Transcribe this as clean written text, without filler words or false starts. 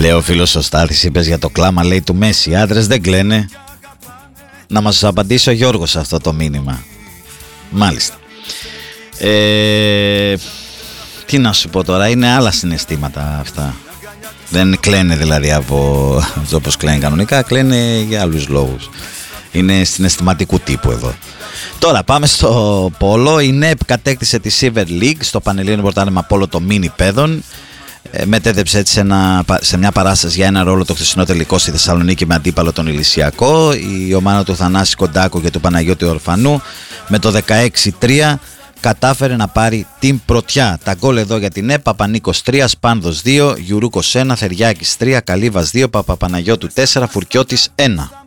Λέω ο φίλος ο Στάθης, είπες για το κλάμα, λέει, του Μέση. Οι άντρες δεν κλαίνε. Να μας απαντήσει ο Γιώργος αυτό το μήνυμα. Μάλιστα. Τι να σου πω τώρα, είναι άλλα συναισθήματα αυτά. Δεν κλαίνε δηλαδή από όπως κλαίνε κανονικά, κλαίνε για άλλους λόγους. Είναι συναισθηματικού τύπου εδώ. Τώρα πάμε στο πόλο. Η ΝΕΠ κατέκτησε τη Silver League στο Πανελλήνιο Πρωτάθλημα Πόλο των Μίνι Παιδών. Μετέδεψε έτσι σε μια παράσταση για ένα ρόλο το χθεσινό τελικό στη Θεσσαλονίκη με αντίπαλο τον Ηλυσιακό. Η ομάδα του Θανάση Κοντάκου και του Παναγιώτη Ορφανού με το 16-3 κατάφερε να πάρει την πρωτιά. Τα γκολ εδώ για την ΕΠ: Παπανίκος 3, Σπάνδος 2, Γιουρούκος 1, Θεριάκης 3, Καλύβας 2, Παπαπαναγιώτου 4, Φουρκιώτης 1.